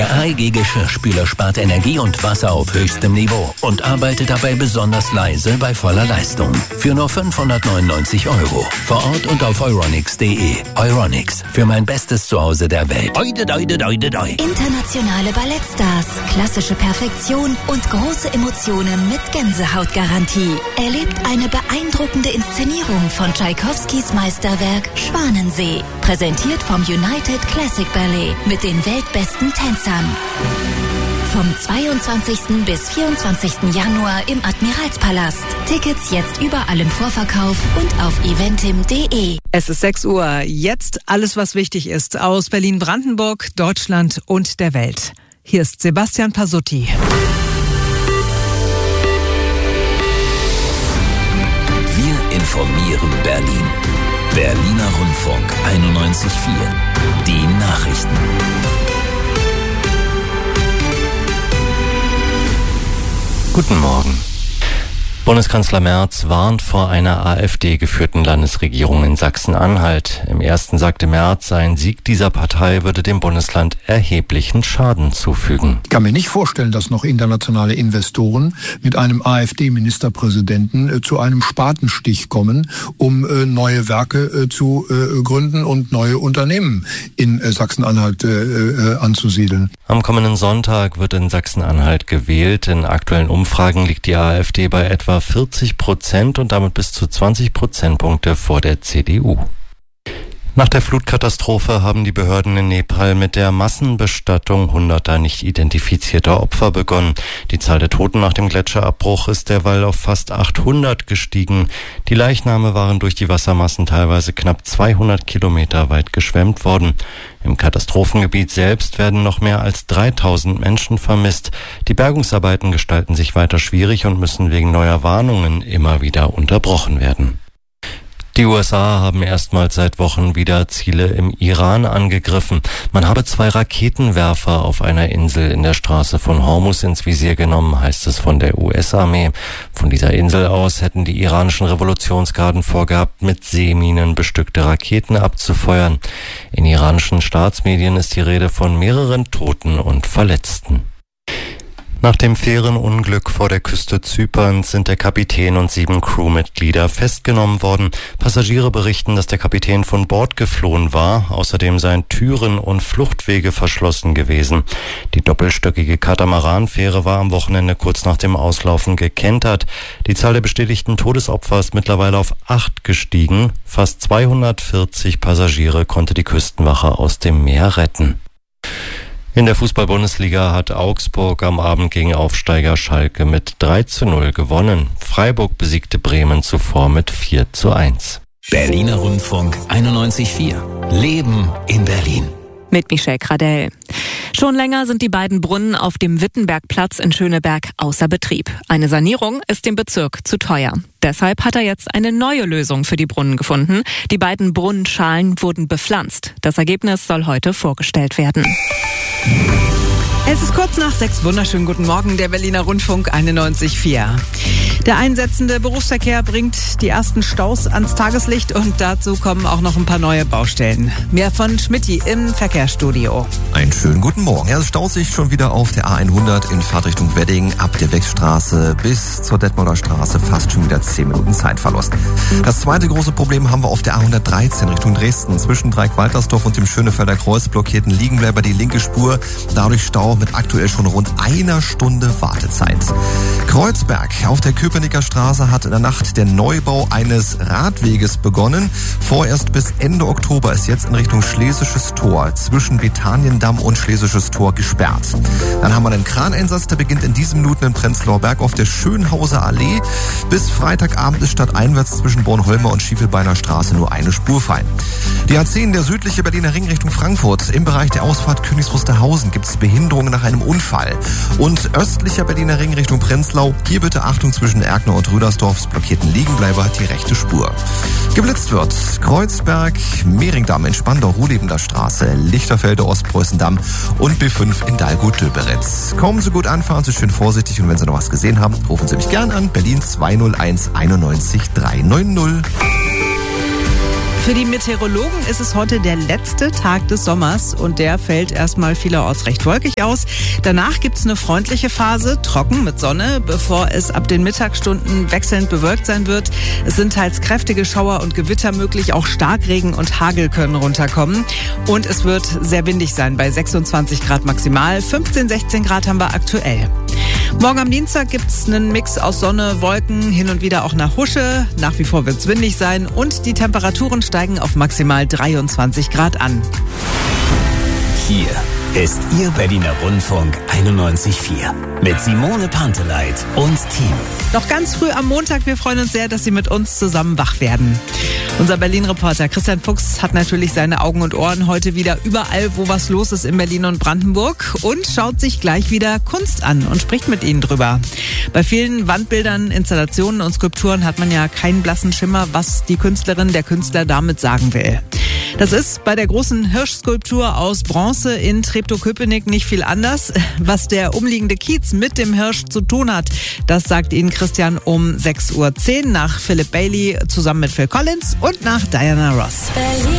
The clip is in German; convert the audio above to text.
Der AEG Geschirrspüler spart Energie und Wasser auf höchstem Niveau und arbeitet dabei besonders leise bei voller Leistung. Für nur 599 €. Vor Ort und auf euronics.de. Euronics, für mein bestes Zuhause der Welt. Internationale Ballettstars, klassische Perfektion und große Emotionen mit Gänsehautgarantie. Erlebt eine beeindruckende Inszenierung von Tschaikowskis Meisterwerk Schwanensee. Präsentiert vom United Classic Ballet mit den weltbesten Tänzern. Vom 22. bis 24. Januar im Admiralspalast. Tickets jetzt überall im Vorverkauf und auf eventim.de. Es ist 6 Uhr. Jetzt alles, was wichtig ist aus Berlin-Brandenburg, Deutschland und der Welt. Hier ist Sebastian Pasutti. Wir informieren Berlin. Berliner Rundfunk 91.4. Die Nachrichten. Guten Morgen. Bundeskanzler Merz warnt vor einer AfD-geführten Landesregierung in Sachsen-Anhalt. Im ersten sagte Merz, ein Sieg dieser Partei würde dem Bundesland erheblichen Schaden zufügen. Ich kann mir nicht vorstellen, dass noch internationale Investoren mit einem AfD-Ministerpräsidenten zu einem Spatenstich kommen, um neue Werke zu gründen und neue Unternehmen in Sachsen-Anhalt anzusiedeln. Am kommenden Sonntag wird in Sachsen-Anhalt gewählt. In aktuellen Umfragen liegt die AfD bei etwa 40% und damit bis zu 20 Prozentpunkte vor der CDU. Nach der Flutkatastrophe haben die Behörden in Nepal mit der Massenbestattung hunderter nicht identifizierter Opfer begonnen. Die Zahl der Toten nach dem Gletscherabbruch ist derweil auf fast 800 gestiegen. Die Leichname waren durch die Wassermassen teilweise knapp 200 Kilometer weit geschwemmt worden. Im Katastrophengebiet selbst werden noch mehr als 3000 Menschen vermisst. Die Bergungsarbeiten gestalten sich weiter schwierig und müssen wegen neuer Warnungen immer wieder unterbrochen werden. Die USA haben erstmals seit Wochen wieder Ziele im Iran angegriffen. Man habe 2 Raketenwerfer auf einer Insel in der Straße von Hormuz ins Visier genommen, heißt es von der US-Armee. Von dieser Insel aus hätten die iranischen Revolutionsgarden vorgehabt, mit Seeminen bestückte Raketen abzufeuern. In iranischen Staatsmedien ist die Rede von mehreren Toten und Verletzten. Nach dem Fährenunglück vor der Küste Zyperns sind der Kapitän und 7 Crewmitglieder festgenommen worden. Passagiere berichten, dass der Kapitän von Bord geflohen war. Außerdem seien Türen und Fluchtwege verschlossen gewesen. Die doppelstöckige Katamaranfähre war am Wochenende kurz nach dem Auslaufen gekentert. Die Zahl der bestätigten Todesopfer ist mittlerweile auf 8 gestiegen. Fast 240 Passagiere konnte die Küstenwache aus dem Meer retten. In der Fußball-Bundesliga hat Augsburg am Abend gegen Aufsteiger Schalke mit 3:0 gewonnen. Freiburg besiegte Bremen zuvor mit 4:1. Berliner Rundfunk 91.4. Leben in Berlin. Mit Michelle Gradell. Schon länger sind die beiden Brunnen auf dem Wittenbergplatz in Schöneberg außer Betrieb. Eine Sanierung ist dem Bezirk zu teuer. Deshalb hat er jetzt eine neue Lösung für die Brunnen gefunden. Die beiden Brunnenschalen wurden bepflanzt. Das Ergebnis soll heute vorgestellt werden. Es ist kurz nach 6. Wunderschönen guten Morgen, der Berliner Rundfunk 91.4. Der einsetzende Berufsverkehr bringt die ersten Staus ans Tageslicht und dazu kommen auch noch ein paar neue Baustellen. Mehr von Schmidti im Verkehrsstudio. Einen schönen guten Morgen. Es staut sich schon wieder auf der A100 in Fahrtrichtung Wedding ab der Wechstraße bis zur Detmolder Straße, fast schon wieder 10 Minuten Zeitverlust. Das zweite große Problem haben wir auf der A113 Richtung Dresden. Zwischen Dreieck-Waltersdorf und dem Schönefelder Kreuz blockierten Liegenbleiber die linke Spur. Dadurch Stau mit aktuell schon rund 1 Stunde Wartezeit. Kreuzberg auf der Köpenicker Straße hat in der Nacht der Neubau eines Radweges begonnen. Vorerst bis Ende Oktober ist jetzt in Richtung Schlesisches Tor zwischen Betaniendamm und Schlesisches Tor gesperrt. Dann haben wir einen Kraneinsatz, der beginnt in diesen Minuten in Prenzlauer Berg auf der Schönhauser Allee. Bis Freitagabend ist stadteinwärts zwischen Bornholmer und Schiefelbeiner Straße nur eine Spur frei. Die A10, der südliche Berliner Ring Richtung Frankfurt. Im Bereich der Ausfahrt Königs Wusterhausen gibt es Behinderungen nach einem Unfall. Und östlicher Berliner Ring Richtung Prenzlau. Hier bitte Achtung zwischen Erkner und Rüdersdorfs blockierten Liegenbleiber die rechte Spur. Geblitzt wird Kreuzberg, Mehringdamm in Spandau, Ruhlebender Straße, Lichterfelde, Ostpreußendamm und B5 in Dahlgut-Döberitz. Kommen Sie gut an, fahren Sie schön vorsichtig und wenn Sie noch was gesehen haben, rufen Sie mich gern an. Berlin 201 91 390. Für die Meteorologen ist es heute der letzte Tag des Sommers und der fällt erstmal vielerorts recht wolkig aus. Danach gibt's eine freundliche Phase, trocken mit Sonne, bevor es ab den Mittagsstunden wechselnd bewölkt sein wird. Es sind teils kräftige Schauer und Gewitter möglich, auch Starkregen und Hagel können runterkommen. Und es wird sehr windig sein, bei 26 Grad maximal, 15, 16 Grad haben wir aktuell. Morgen am Dienstag gibt's einen Mix aus Sonne, Wolken, hin und wieder auch nach Husche. Nach wie vor wird's windig sein und die Temperaturen steigen auf maximal 23 Grad an. Hier ist Ihr Berliner Rundfunk 91.4 mit Simone Panteleit und Team. Noch ganz früh am Montag, wir freuen uns sehr, dass Sie mit uns zusammen wach werden. Unser Berlin-Reporter Christian Fuchs hat natürlich seine Augen und Ohren heute wieder überall, wo was los ist in Berlin und Brandenburg und schaut sich gleich wieder Kunst an und spricht mit Ihnen drüber. Bei vielen Wandbildern, Installationen und Skulpturen hat man ja keinen blassen Schimmer, was die Künstlerin, der Künstler damit sagen will. Das ist bei der großen Hirschskulptur aus Bronze in Treptow-Köpenick nicht viel anders. Was der umliegende Kiez mit dem Hirsch zu tun hat, das sagt Ihnen Christian um 6.10 Uhr nach Philip Bailey zusammen mit Phil Collins und nach Diana Ross.